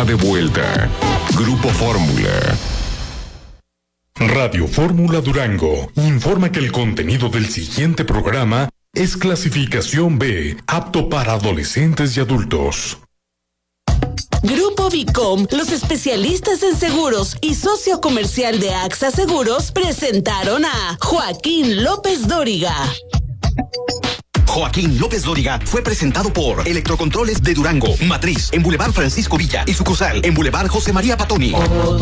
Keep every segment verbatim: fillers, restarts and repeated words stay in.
está de vuelta. Grupo Fórmula. Radio Fórmula Durango informa que el contenido del siguiente programa es clasificación B, apto para adolescentes y adultos. Grupo Vicom, los especialistas en seguros y socio comercial de AXA Seguros presentaron a Joaquín López Dóriga. Joaquín López Dóriga fue presentado por Electrocontroles de Durango, matriz en Boulevard Francisco Villa y sucursal en Boulevard José María Patoni.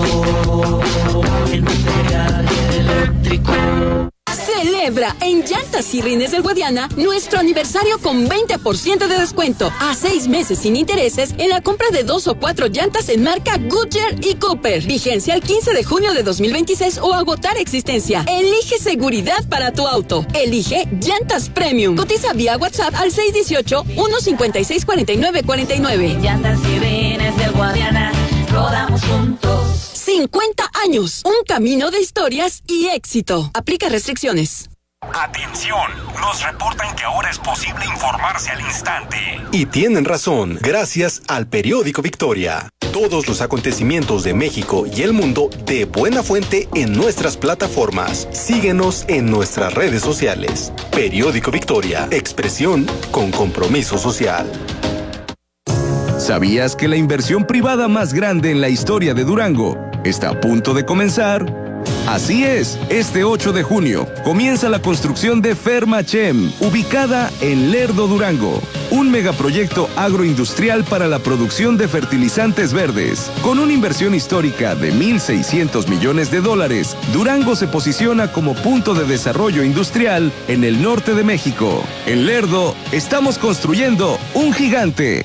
Celebra en Llantas y Rines del Guadiana nuestro aniversario con veinte por ciento de descuento a seis meses sin intereses en la compra de dos o cuatro llantas en marca Goodyear y Cooper. Vigencia el quince de junio de dos mil veintiséis o agotar existencia. Elige seguridad para tu auto. Elige Llantas Premium. Cotiza vía WhatsApp al seis uno ocho, uno cinco seis, cuatro nueve cuatro nueve. Llantas y Rines del Guadiana, rodamos juntos. cincuenta años, un camino de historias y éxito. Aplica restricciones. Atención, nos reportan que ahora es posible informarse al instante. Y tienen razón, gracias al periódico Victoria. Todos los acontecimientos de México y el mundo de buena fuente en nuestras plataformas. Síguenos en nuestras redes sociales. Periódico Victoria, expresión con compromiso social. ¿Sabías que la inversión privada más grande en la historia de Durango está a punto de comenzar? Así es, este ocho de junio comienza la construcción de Fermachem, ubicada en Lerdo, Durango. Un megaproyecto agroindustrial para la producción de fertilizantes verdes. Con una inversión histórica de mil seiscientos millones de dólares, Durango se posiciona como punto de desarrollo industrial en el norte de México. En Lerdo, estamos construyendo un gigante.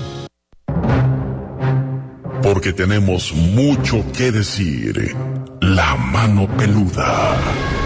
Porque tenemos mucho que decir. La mano peluda.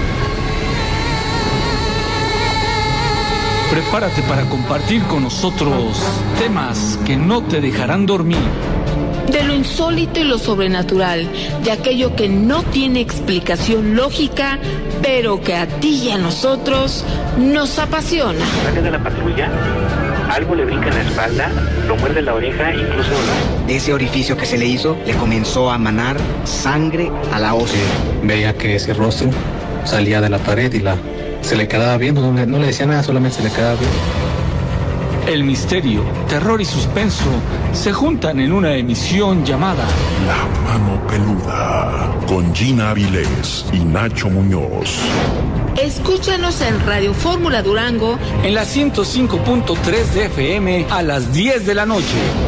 Prepárate para compartir con nosotros temas que no te dejarán dormir. De lo insólito y lo sobrenatural, de aquello que no tiene explicación lógica, pero que a ti y a nosotros nos apasiona. Sale de la patrulla, algo le brinca en la espalda, lo muerde la oreja, incluso... De ese orificio que se le hizo, le comenzó a manar sangre a la hoz. Veía que ese rostro salía de la pared y la se le quedaba viendo, no le, no le decía nada, solamente se le quedaba viendo. El misterio, terror y suspenso se juntan en una emisión llamada La Mano Peluda, con Gina Avilés y Nacho Muñoz. Escúchanos en Radio Fórmula Durango en la ciento cinco punto tres de F M a las diez de la noche.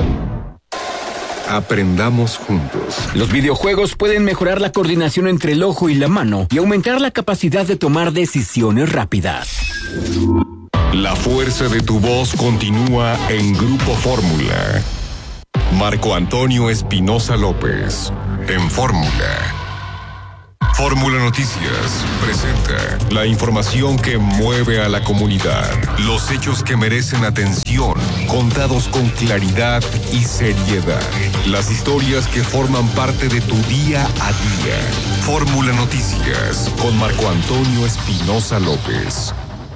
Aprendamos juntos. Los videojuegos pueden mejorar la coordinación entre el ojo y la mano y aumentar la capacidad de tomar decisiones rápidas. La fuerza de tu voz continúa en Grupo Fórmula. Marco Antonio Espinosa López, en Fórmula. Fórmula Noticias presenta la información que mueve a la comunidad, los hechos que merecen atención, contados con claridad y seriedad, las historias que forman parte de tu día a día. Fórmula Noticias con Marco Antonio Espinosa López.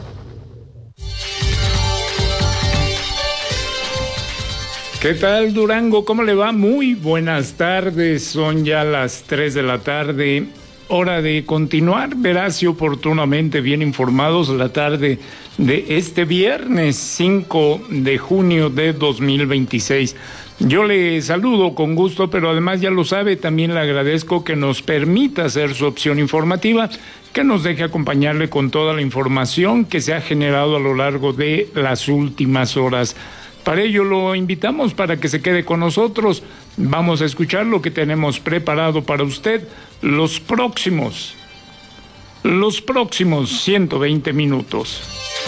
¿Qué tal, Durango? ¿Cómo le va? Muy buenas tardes, son ya las tres de la tarde. Hora de continuar, veraz y oportunamente bien informados la tarde de este viernes cinco de junio de dos mil veintiséis. Yo le saludo con gusto, pero además ya lo sabe, también le agradezco que nos permita hacer su opción informativa, que nos deje acompañarle con toda la información que se ha generado a lo largo de las últimas horas. Para ello lo invitamos para que se quede con nosotros. Vamos a escuchar lo que tenemos preparado para usted los próximos, los próximos ciento veinte minutos.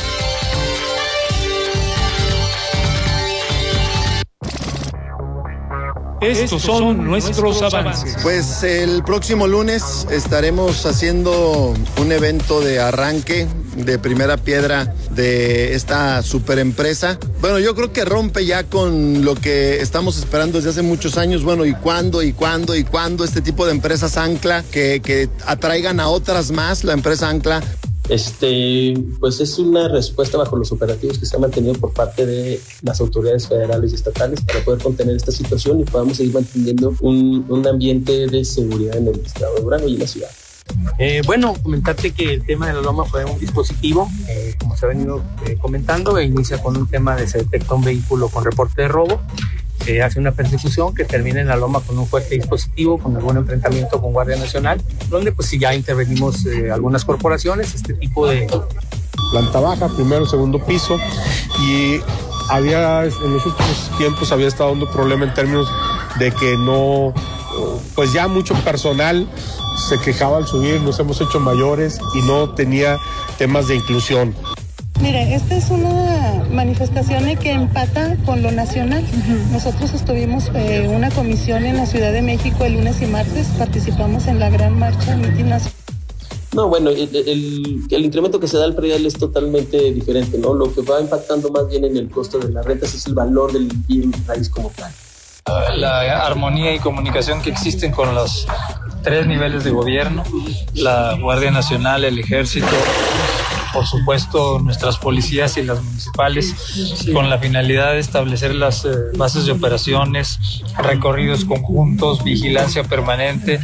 Estos son nuestros avances. Pues el próximo lunes estaremos haciendo un evento de arranque de primera piedra de esta superempresa. Bueno, yo creo que rompe ya con lo que estamos esperando desde hace muchos años. Bueno, ¿y cuándo, y cuándo, y cuándo este tipo de empresas ancla que, que atraigan a otras más? La empresa ancla Este, pues es una respuesta bajo los operativos que se han mantenido por parte de las autoridades federales y estatales para poder contener esta situación y podamos seguir manteniendo un, un ambiente de seguridad en el estado de Durango y en la ciudad. Eh, bueno, comentarte que el tema de la loma fue un dispositivo, eh, como se ha venido eh, comentando, e inicia con un tema de se detecta un vehículo con reporte de robo, se hace una persecución que termina en la loma con un fuerte dispositivo, con algún enfrentamiento con Guardia Nacional, donde pues sí ya intervenimos eh, algunas corporaciones, este tipo de... Planta baja, primero, segundo piso, y había, en los últimos tiempos había estado dando problema en términos de que no, pues ya mucho personal se quejaba al subir, nos hemos hecho mayores y no tenía temas de inclusión. Mire, esta es una manifestación que empata con lo nacional. Uh-huh. Nosotros estuvimos eh, una comisión en la Ciudad de México el lunes y martes, participamos en la gran marcha mitin nacional. No, bueno, el, el, el incremento que se da al predial es totalmente diferente, ¿no? Lo que va impactando más bien en el costo de las rentas es el valor del bien raíz como tal. La armonía y comunicación que existen con los tres niveles de gobierno, la Guardia Nacional, el Ejército, por supuesto nuestras policías y las municipales, con la finalidad de establecer las eh, bases de operaciones, recorridos conjuntos, vigilancia permanente.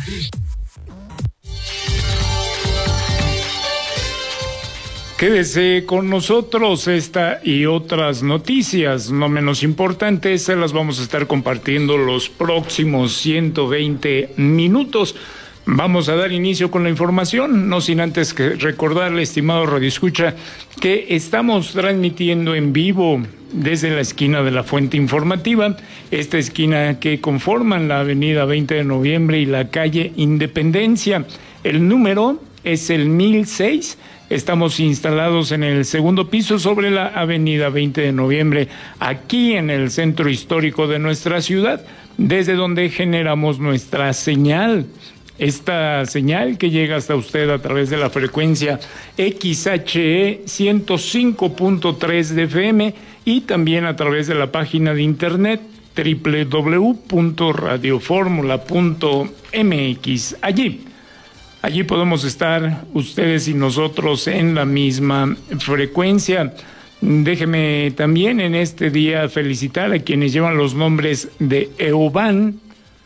Quédese con nosotros, esta y otras noticias no menos importantes se las vamos a estar compartiendo los próximos ciento veinte minutos. Vamos a dar inicio con la información, no sin antes que recordarle, estimado radioescucha, que estamos transmitiendo en vivo desde la esquina de la Fuente Informativa, esta esquina que conforman la avenida veinte de noviembre y la calle Independencia. El número es el mil seis. Estamos instalados en el segundo piso sobre la avenida veinte de noviembre, aquí en el centro histórico de nuestra ciudad, desde donde generamos nuestra señal. Esta señal que llega hasta usted a través de la frecuencia X H E ciento cinco punto tres de F M y también a través de la página de internet doble u doble u doble u punto radio fórmula punto m x. Allí. Allí podemos estar ustedes y nosotros en la misma frecuencia. Déjeme también en este día felicitar a quienes llevan los nombres de Eoban,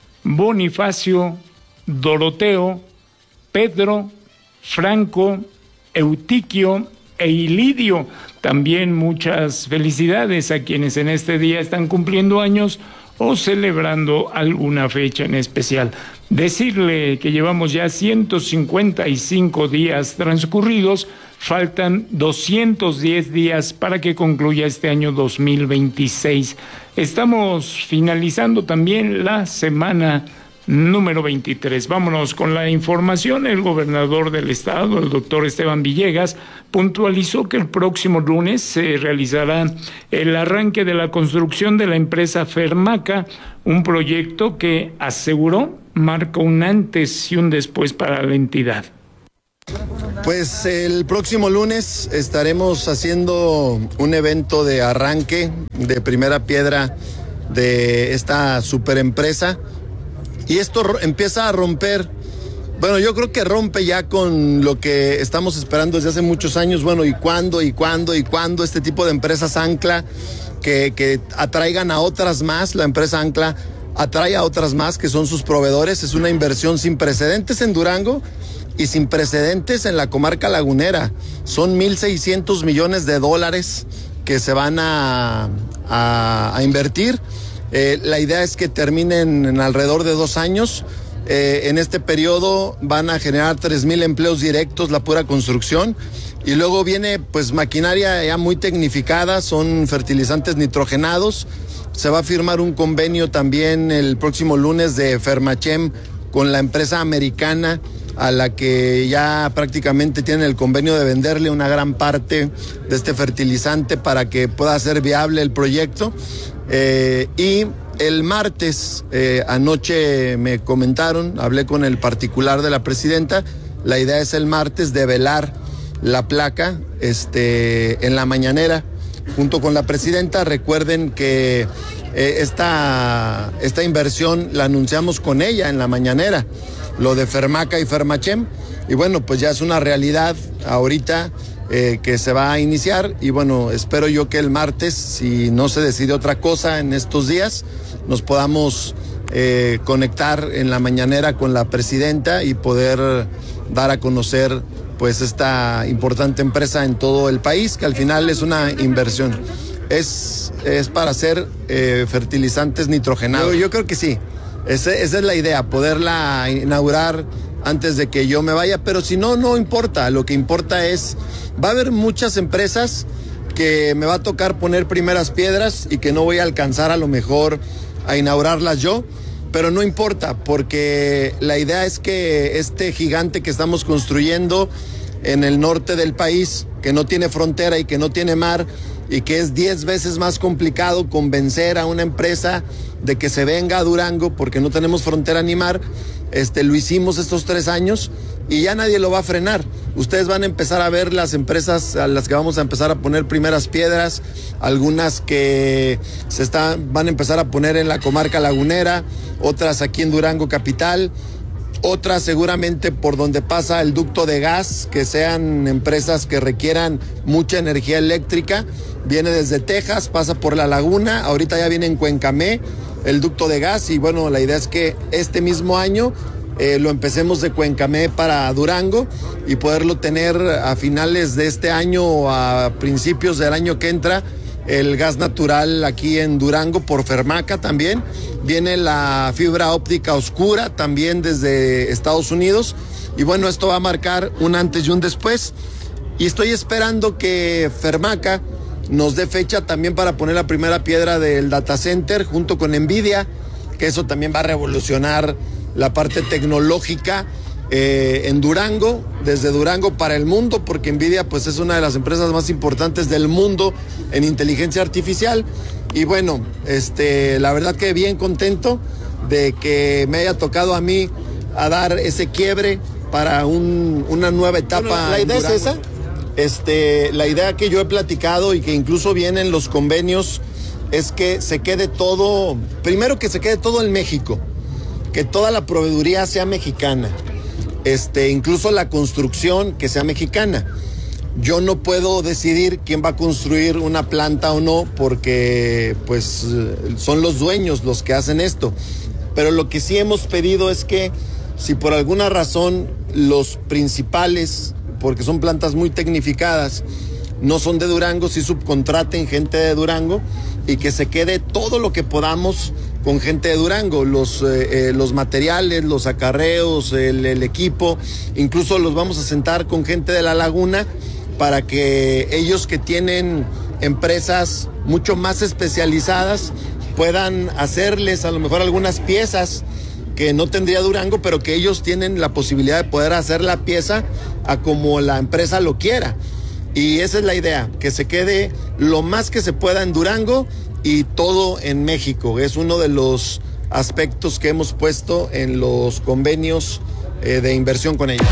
Bonifacio, Doroteo, Pedro, Franco, Eutiquio e Ilidio. También muchas felicidades a quienes en este día están cumpliendo años o celebrando alguna fecha en especial. Decirle que llevamos ya ciento cincuenta y cinco días transcurridos, faltan doscientos diez días para que concluya este año dos mil veintiséis. Estamos finalizando también la semana número veintitrés. Vámonos con la información. El gobernador del estado, el doctor Esteban Villegas, puntualizó que el próximo lunes se realizará el arranque de la construcción de la empresa Fermaca, un proyecto que aseguró marca un antes y un después para la entidad. Pues el próximo lunes estaremos haciendo un evento de arranque de primera piedra de esta superempresa. Y esto empieza a romper, bueno, yo creo que rompe ya con lo que estamos esperando desde hace muchos años. Bueno, ¿y cuándo, y cuándo, y cuándo este tipo de empresas ancla que, que atraigan a otras más? La empresa ancla atrae a otras más que son sus proveedores. Es una inversión sin precedentes en Durango y sin precedentes en la comarca lagunera. Son mil seiscientos millones de dólares que se van a, a, a invertir. Eh, la idea es que terminen en alrededor de dos años. Eh, en este periodo van a generar tres mil empleos directos, la pura construcción. Y luego viene pues maquinaria ya muy tecnificada, son fertilizantes nitrogenados. Se va a firmar un convenio también el próximo lunes de Fermachem con la empresa americana, a la que ya prácticamente tienen el convenio de venderle una gran parte de este fertilizante para que pueda ser viable el proyecto. Eh, y el martes, eh, anoche me comentaron, hablé con el particular de la presidenta, la idea es el martes develar la placa este, en la mañanera junto con la presidenta. Recuerden que eh, esta, esta inversión la anunciamos con ella en la mañanera, lo de Fermaca y Fermachem, y bueno, pues ya es una realidad ahorita eh, que se va a iniciar, y bueno, espero yo que el martes, si no se decide otra cosa en estos días, nos podamos eh, conectar en la mañanera con la presidenta y poder dar a conocer pues esta importante empresa en todo el país, que al final es una inversión. Es, es para hacer eh, fertilizantes nitrogenados. Yo, yo creo que sí, esa, esa es la idea, poderla inaugurar antes de que yo me vaya, pero si no, no importa, lo que importa es, va a haber muchas empresas que me va a tocar poner primeras piedras y que no voy a alcanzar a lo mejor a inaugurarlas yo, pero no importa, porque la idea es que este gigante que estamos construyendo en el norte del país, que no tiene frontera y que no tiene mar, y que es diez veces más complicado convencer a una empresa de que se venga a Durango porque no tenemos frontera ni mar, este, lo hicimos estos tres años y ya nadie lo va a frenar. Ustedes van a empezar a ver las empresas a las que vamos a empezar a poner primeras piedras, algunas que se están, van a empezar a poner en la comarca lagunera, otras aquí en Durango capital, otras seguramente por donde pasa el ducto de gas, que sean empresas que requieran mucha energía eléctrica. Viene desde Texas, pasa por la laguna, ahorita ya viene en Cuencamé el ducto de gas, y bueno, la idea es que este mismo año eh, lo empecemos de Cuencamé para Durango y poderlo tener a finales de este año o a principios del año que entra, el gas natural aquí en Durango por Fermaca también. Viene la fibra óptica oscura también desde Estados Unidos, y bueno, esto va a marcar un antes y un después, y estoy esperando que Fermaca nos dé fecha también para poner la primera piedra del data center junto con Nvidia, que eso también va a revolucionar la parte tecnológica eh, en Durango, desde Durango para el mundo, porque Nvidia pues es una de las empresas más importantes del mundo en inteligencia artificial. Y bueno, este, la verdad que bien contento de que me haya tocado a mí a dar ese quiebre para un, una nueva etapa. Bueno, la idea es esa. Este, la idea que yo he platicado y que incluso viene en los convenios es que se quede todo, primero que se quede todo en México, que toda la proveeduría sea mexicana, este, incluso la construcción que sea mexicana. Yo no puedo decidir quién va a construir una planta o no, porque pues son los dueños los que hacen esto. Pero lo que sí hemos pedido es que si por alguna razón los principales, porque son plantas muy tecnificadas, no son de Durango, si subcontraten gente de Durango y que se quede todo lo que podamos con gente de Durango, los, eh, eh, los materiales, los acarreos, el, el equipo, incluso los vamos a sentar con gente de la laguna para que ellos que tienen empresas mucho más especializadas puedan hacerles a lo mejor algunas piezas que no tendría Durango, pero que ellos tienen la posibilidad de poder hacer la pieza a como la empresa lo quiera. Y esa es la idea, que se quede lo más que se pueda en Durango y todo en México. Es uno de los aspectos que hemos puesto en los convenios eh, de inversión con ellos.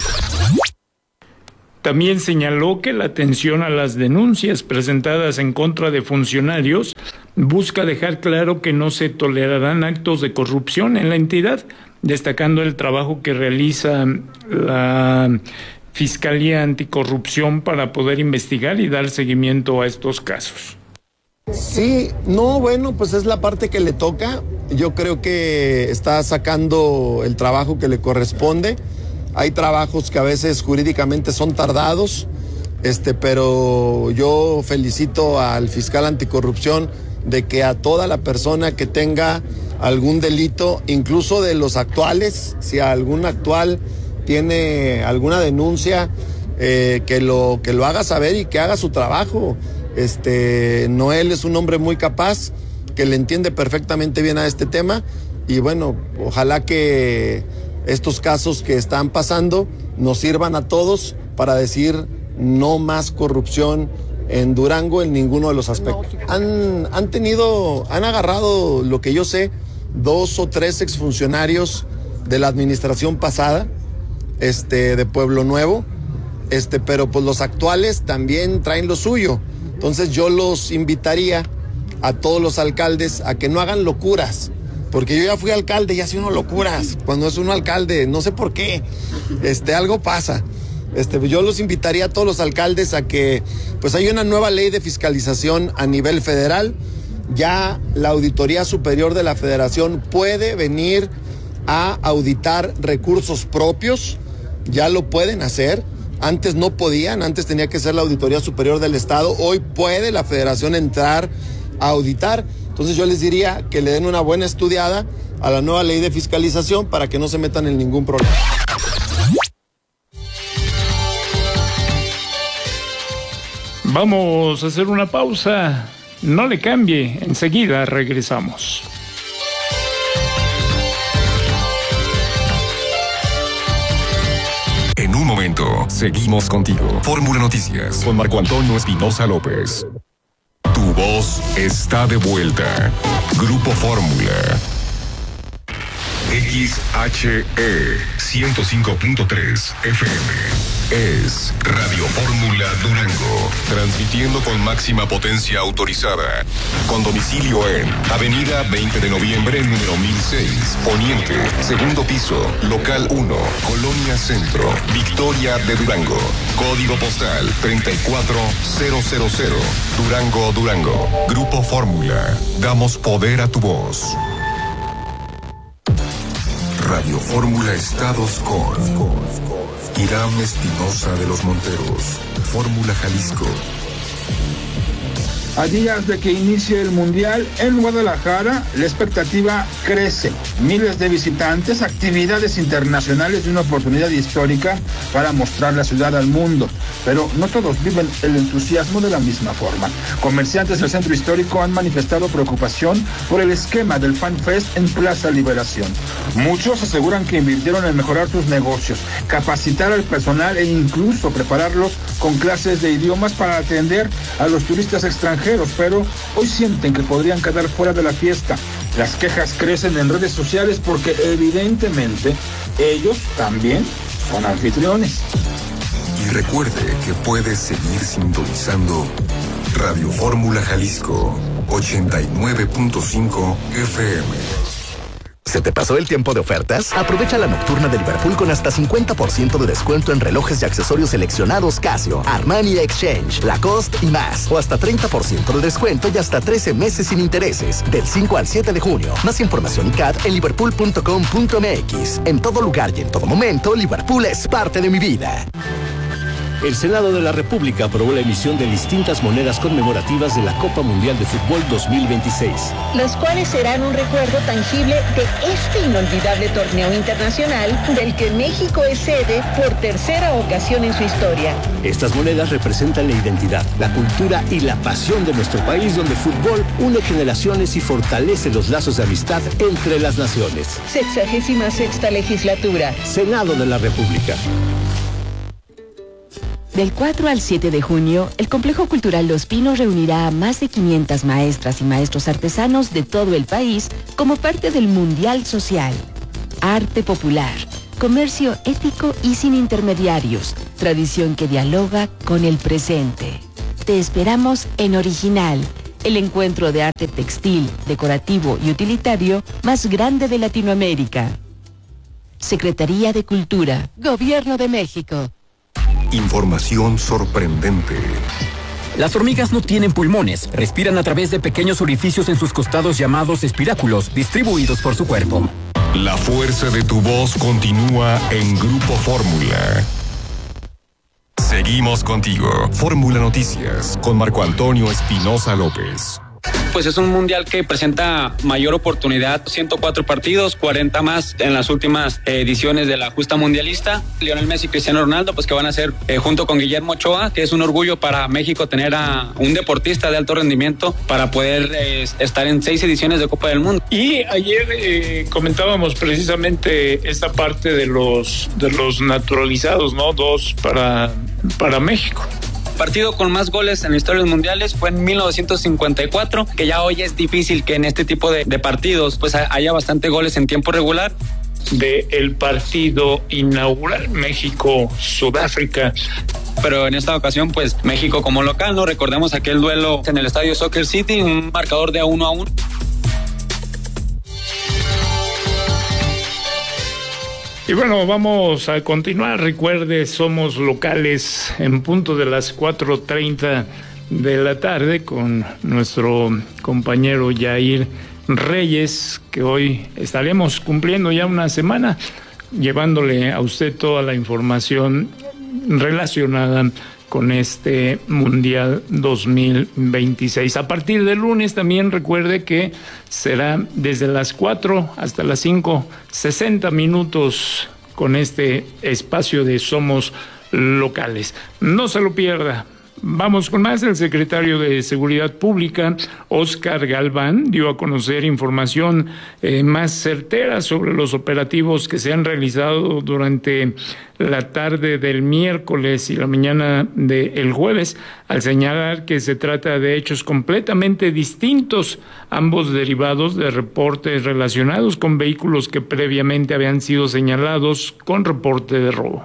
También señaló que la atención a las denuncias presentadas en contra de funcionarios busca dejar claro que no se tolerarán actos de corrupción en la entidad, destacando el trabajo que realiza la Fiscalía Anticorrupción para poder investigar y dar seguimiento a estos casos. Sí, no, bueno, pues es la parte que le toca. Yo creo que está sacando el trabajo que le corresponde. Hay trabajos que a veces jurídicamente son tardados, este, pero yo felicito al fiscal anticorrupción de que a toda la persona que tenga algún delito, incluso de los actuales, si algún actual tiene alguna denuncia, eh, que lo, que lo haga saber y que haga su trabajo. Este, Noel es un hombre muy capaz, que le entiende perfectamente bien a este tema, y bueno, ojalá que estos casos que están pasando nos sirvan a todos para decir no más corrupción en Durango en ninguno de los aspectos. Han, han tenido, han agarrado, lo que yo sé, dos o tres exfuncionarios de la administración pasada, este, de Pueblo Nuevo, este, pero pues los actuales también traen lo suyo. Entonces yo los invitaría a todos los alcaldes a que no hagan locuras. Porque yo ya fui alcalde y hace uno locuras. Cuando es uno alcalde, no sé por qué. Este, algo pasa. Este, yo los invitaría a todos los alcaldes a que, pues hay una nueva ley de fiscalización a nivel federal. Ya la Auditoría Superior de la Federación puede venir a auditar recursos propios. Ya lo pueden hacer. Antes no podían, antes tenía que ser la Auditoría Superior del Estado. Hoy puede la Federación entrar a auditar. Entonces yo les diría que le den una buena estudiada a la nueva ley de fiscalización para que no se metan en ningún problema. Vamos a hacer una pausa. No le cambie, enseguida regresamos. En un momento, seguimos contigo. Fórmula Noticias con Marco Antonio Espinosa López. Tu voz está de vuelta. Grupo Fórmula. X H E ciento cinco punto tres F M es Radio Fórmula Durango, transmitiendo con máxima potencia autorizada, con domicilio en Avenida veinte de noviembre, número mil seis, Poniente, segundo piso, local uno, Colonia Centro, Victoria de Durango, código postal treinta y cuatro mil, Durango, Durango. Grupo Fórmula, damos poder a tu voz. Radio Fórmula Estados con Hiram Espinosa de los Monteros, Fórmula Jalisco. A días de que inicie el Mundial en Guadalajara, la expectativa crece. Miles de visitantes, actividades internacionales y una oportunidad histórica para mostrar la ciudad al mundo. Pero no todos viven el entusiasmo de la misma forma. Comerciantes del centro histórico han manifestado preocupación por el esquema del Fan Fest en Plaza Liberación. Muchos aseguran que invirtieron en mejorar sus negocios, capacitar al personal e incluso prepararlos con clases de idiomas para atender a los turistas extranjeros, pero hoy sienten que podrían quedar fuera de la fiesta. Las quejas crecen en redes sociales porque evidentemente ellos también son anfitriones. Y recuerde que puede seguir sintonizando Radio Fórmula Jalisco ochenta y nueve punto cinco F M. ¿Se te pasó el tiempo de ofertas? Aprovecha la nocturna de Liverpool con hasta cincuenta por ciento de descuento en relojes y accesorios seleccionados Casio, Armani Exchange, Lacoste y más. O hasta treinta por ciento de descuento y hasta trece meses sin intereses. Del cinco al siete de junio. Más información y C A D en liverpool punto com punto m x. En todo lugar y en todo momento, Liverpool es parte de mi vida. El Senado de la República aprobó la emisión de distintas monedas conmemorativas de la Copa Mundial de Fútbol dos mil veintiséis. Las cuales serán un recuerdo tangible de este inolvidable torneo internacional del que México es sede por tercera ocasión en su historia. Estas monedas representan la identidad, la cultura y la pasión de nuestro país, donde el fútbol une generaciones y fortalece los lazos de amistad entre las naciones. Sexagésima sexta legislatura. Senado de la República. Del cuatro al siete de junio, el Complejo Cultural Los Pinos reunirá a más de quinientas maestras y maestros artesanos de todo el país como parte del Mundial Social. Arte popular, comercio ético y sin intermediarios, tradición que dialoga con el presente. Te esperamos en Original, el encuentro de arte textil, decorativo y utilitario más grande de Latinoamérica. Secretaría de Cultura, Gobierno de México. Información sorprendente. Las hormigas no tienen pulmones, respiran a través de pequeños orificios en sus costados llamados espiráculos, distribuidos por su cuerpo. La fuerza de tu voz continúa en Grupo Fórmula. Seguimos contigo. Fórmula Noticias con Marco Antonio Espinosa López. Pues es un mundial que presenta mayor oportunidad, ciento cuatro partidos, cuarenta más en las últimas ediciones de la justa mundialista. Lionel Messi y Cristiano Ronaldo, pues que van a ser eh, junto con Guillermo Ochoa, que es un orgullo para México tener a un deportista de alto rendimiento para poder eh, estar en seis ediciones de Copa del Mundo. Y ayer eh, comentábamos precisamente esta parte de los de los naturalizados, ¿no? Dos para, para México. Partido con más goles en la historia de los mundiales fue en mil novecientos cincuenta y cuatro, que ya hoy es difícil que en este tipo de, de partidos pues haya bastante goles en tiempo regular. del partido inaugural México-Sudáfrica. Pero en esta ocasión, pues México como local, ¿no? Recordemos aquel duelo en el estadio Soccer City, un marcador de a uno a uno. Y bueno, vamos a continuar. Recuerde, somos locales en punto de las cuatro treinta de la tarde con nuestro compañero Yair Reyes, que hoy estaremos cumpliendo ya una semana, llevándole a usted toda la información relacionada con este Mundial dos mil veintiséis. A partir del lunes también recuerde que será desde las cuatro hasta las cinco, sesenta minutos con este espacio de Somos Locales. No se lo pierda. Vamos con más. El secretario de Seguridad Pública, Óscar Galván, dio a conocer información eh, más certera sobre los operativos que se han realizado durante la tarde del miércoles y la mañana del jueves, al señalar que se trata de hechos completamente distintos, ambos derivados de reportes relacionados con vehículos que previamente habían sido señalados con reporte de robo.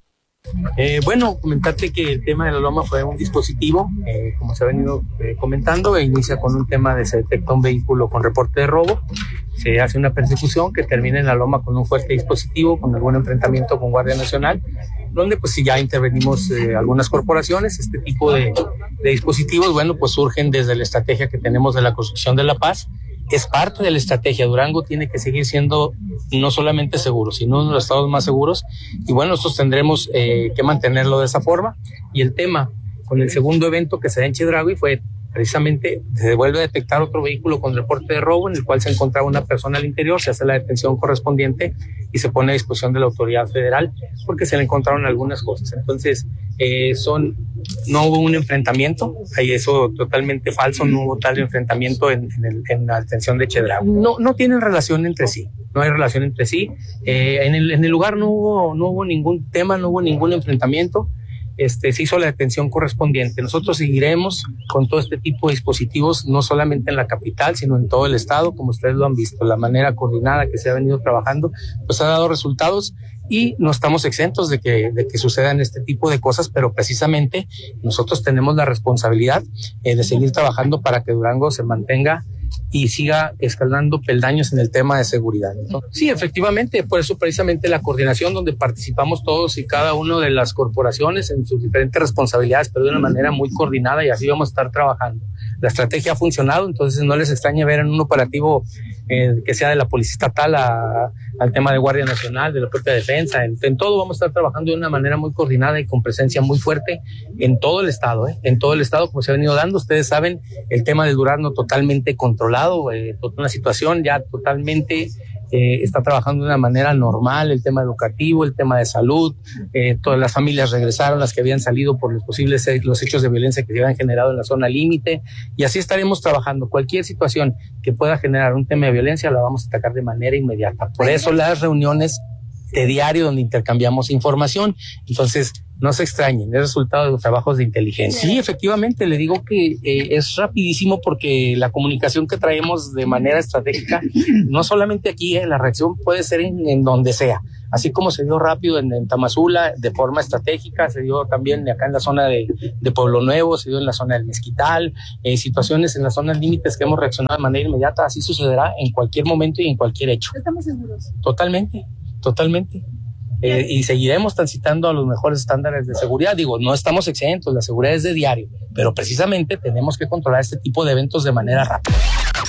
Eh, bueno, comentarte que el tema de la Loma fue un dispositivo, eh, como se ha venido eh, comentando, e inicia con un tema de se detecta un vehículo con reporte de robo, se hace una persecución que termina en la Loma con un fuerte dispositivo, con algún enfrentamiento con Guardia Nacional, donde pues si ya intervenimos eh, algunas corporaciones. Este tipo de, de dispositivos, bueno, pues surgen desde la estrategia que tenemos de la construcción de la paz. Es parte de la estrategia. Durango tiene que seguir siendo no solamente seguro, sino uno de los estados más seguros. Y bueno, nosotros tendremos eh, que mantenerlo de esa forma. Y el tema con el segundo evento que se da en Chedraui fue precisamente, se vuelve a detectar otro vehículo con reporte de robo en el cual se encontraba una persona al interior, se hace la detención correspondiente y se pone a disposición de la autoridad federal porque se le encontraron algunas cosas. Entonces, eh, son, no hubo un enfrentamiento, hay eso totalmente falso, no hubo tal enfrentamiento en, en, el, en la detención de Chedraui. No, no tienen relación entre sí, no hay relación entre sí. Eh, en, el, en el lugar no hubo, no hubo ningún tema, no hubo ningún enfrentamiento. Este, se hizo la detención correspondiente. Nosotros seguiremos con todo este tipo de dispositivos, no solamente en la capital, sino en todo el estado, como ustedes lo han visto. La manera coordinada que se ha venido trabajando, pues ha dado resultados y no estamos exentos de que, de que sucedan este tipo de cosas, pero precisamente nosotros tenemos la responsabilidad eh, de seguir trabajando para que Durango se mantenga y siga escalando peldaños en el tema de seguridad. Entonces, sí, efectivamente, por eso precisamente la coordinación donde participamos todos y cada una de las corporaciones en sus diferentes responsabilidades, pero de una manera muy coordinada, y así vamos a estar trabajando. La estrategia ha funcionado, entonces no les extrañe ver en un operativo eh, que sea de la Policía Estatal a, al tema de Guardia Nacional, de la propia defensa, en, en todo vamos a estar trabajando de una manera muy coordinada y con presencia muy fuerte en todo el estado, ¿eh? en todo el estado como se ha venido dando. Ustedes saben, el tema del Durazno totalmente controlado, eh, una situación ya totalmente eh, está trabajando de una manera normal, el tema educativo, el tema de salud, eh, todas las familias regresaron, las que habían salido por los posibles los hechos de violencia que se habían generado en la zona límite, y así estaremos trabajando. Cualquier situación que pueda generar un tema de violencia la vamos a atacar de manera inmediata. Por eso las reuniones de diario donde intercambiamos información. Entonces, no se extrañen, es resultado de los trabajos de inteligencia. Sí, efectivamente, le digo que eh, es rapidísimo porque la comunicación que traemos de manera estratégica, no solamente aquí, eh, la reacción puede ser en, en donde sea. Así como se dio rápido en, en Tamazula, de forma estratégica, se dio también acá en la zona de, de Pueblo Nuevo, se dio en la zona del Mezquital, eh, situaciones en las zonas límites que hemos reaccionado de manera inmediata. Así sucederá en cualquier momento y en cualquier hecho. ¿Estamos seguros? Totalmente, totalmente. Eh, y seguiremos transitando a los mejores estándares de seguridad. Digo, no estamos exentos, la seguridad es de diario, pero precisamente tenemos que controlar este tipo de eventos de manera rápida.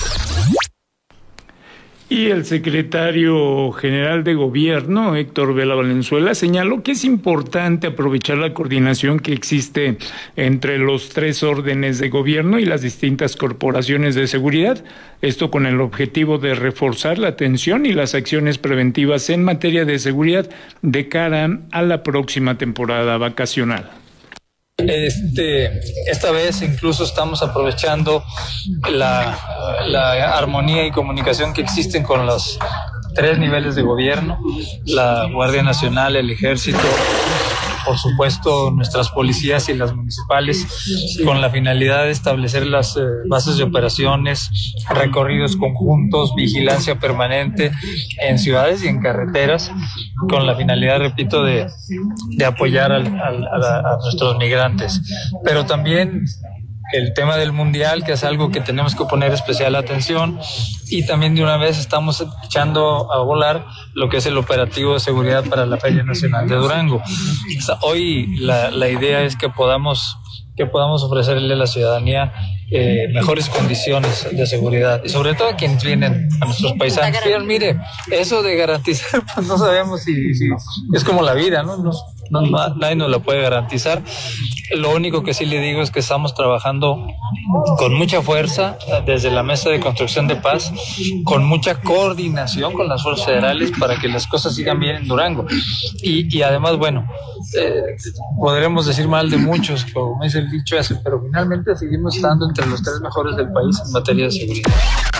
Y el secretario general de Gobierno, Héctor Vela Valenzuela, señaló que es importante aprovechar la coordinación que existe entre los tres órdenes de gobierno y las distintas corporaciones de seguridad, esto con el objetivo de reforzar la atención y las acciones preventivas en materia de seguridad de cara a la próxima temporada vacacional. Este, esta vez incluso estamos aprovechando la, la armonía y comunicación que existen con los tres niveles de gobierno, la Guardia Nacional, el Ejército, por supuesto, nuestras policías y las municipales, con la finalidad de establecer las eh, bases de operaciones, recorridos conjuntos, vigilancia permanente en ciudades y en carreteras, con la finalidad, repito, de, de apoyar al, al, a, la, a nuestros migrantes. Pero también el tema del mundial, que es algo que tenemos que poner especial atención, y también de una vez estamos echando a volar lo que es el operativo de seguridad para la Feria Nacional de Durango. O sea, hoy la, la idea es que podamos que podamos ofrecerle a la ciudadanía eh, mejores condiciones de seguridad, y sobre todo a quienes vienen, a nuestros paisanos. Pero mire, eso de garantizar, pues no sabemos si, si es como la vida, ¿no? No, no, no, nadie nos lo puede garantizar. Lo único que sí le digo es que estamos trabajando con mucha fuerza desde la Mesa de Construcción de Paz, con mucha coordinación con las fuerzas federales para que las cosas sigan bien en Durango. Y, y además, bueno, eh, podremos decir mal de muchos, como es el dicho ese, pero finalmente seguimos estando entre los tres mejores del país en materia de seguridad.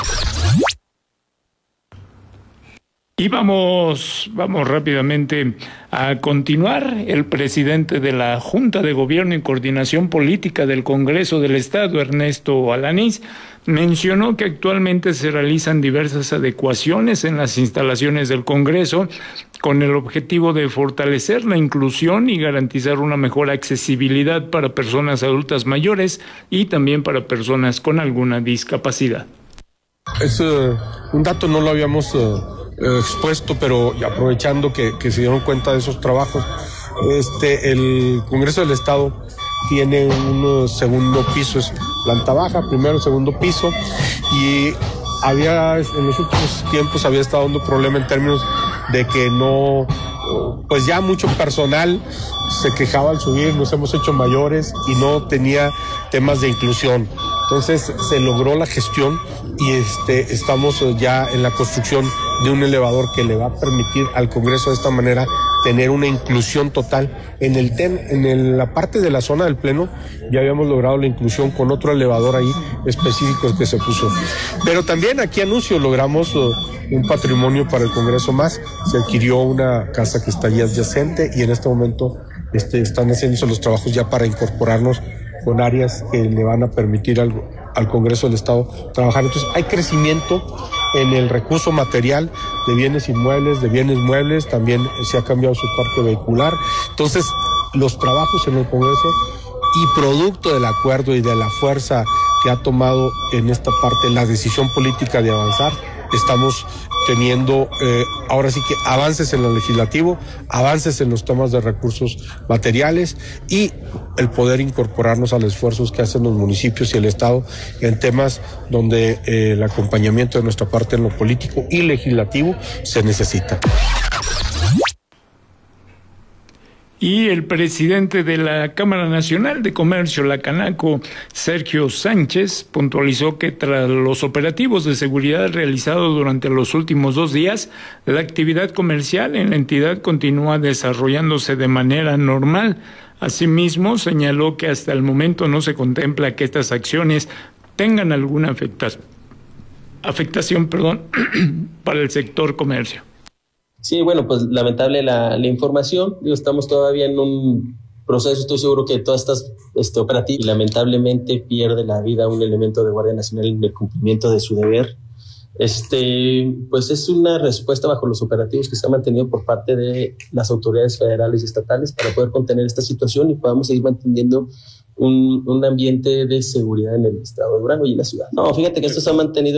Y vamos, vamos rápidamente a continuar. El presidente de la Junta de Gobierno y Coordinación Política del Congreso del Estado, Ernesto Alanís, mencionó que actualmente se realizan diversas adecuaciones en las instalaciones del Congreso con el objetivo de fortalecer la inclusión y garantizar una mejor accesibilidad para personas adultas mayores y también para personas con alguna discapacidad. Es uh, un dato, no lo habíamos uh, expuesto, pero aprovechando que, que se dieron cuenta de esos trabajos, este, el Congreso del Estado tiene un segundo piso, es planta baja, primero, segundo piso, y había, en los últimos tiempos había estado dando problema en términos de que no, pues ya mucho personal se quejaba al subir, nos hemos hecho mayores y no tenía temas de inclusión. Entonces se logró la gestión y este, estamos ya en la construcción de un elevador que le va a permitir al Congreso de esta manera tener una inclusión total. En el tem, en el, la parte de la zona del Pleno ya habíamos logrado la inclusión con otro elevador ahí específico que se puso. Pero también aquí anuncio, logramos uh, un patrimonio para el Congreso más. Se adquirió una casa que está allí adyacente y en este momento este, están haciéndose los trabajos ya para incorporarnos con áreas que le van a permitir al, al Congreso del Estado trabajar. Entonces hay crecimiento en el recurso material de bienes inmuebles, de bienes muebles, también se ha cambiado su parque vehicular. Entonces los trabajos en el Congreso y producto del acuerdo y de la fuerza que ha tomado en esta parte la decisión política de avanzar, estamos teniendo eh, ahora sí que avances en lo legislativo, avances en los temas de recursos materiales y el poder incorporarnos a los esfuerzos que hacen los municipios y el Estado en temas donde eh, el acompañamiento de nuestra parte en lo político y legislativo se necesita. Y el presidente de la Cámara Nacional de Comercio, la Canaco, Sergio Sánchez, puntualizó que tras los operativos de seguridad realizados durante los últimos dos días, la actividad comercial en la entidad continúa desarrollándose de manera normal. Asimismo, señaló que hasta el momento no se contempla que estas acciones tengan alguna afectación, afectación, perdón, para el sector comercio. Sí, bueno, pues lamentable la, la información. Digo, estamos todavía en un proceso, estoy seguro que todas estas este, operativas, y lamentablemente pierde la vida un elemento de Guardia Nacional en el cumplimiento de su deber. Este, pues es una respuesta bajo los operativos que se han mantenido por parte de las autoridades federales y estatales para poder contener esta situación y podamos seguir manteniendo un, un ambiente de seguridad en el estado de Durango y en la ciudad. No, fíjate que esto se ha mantenido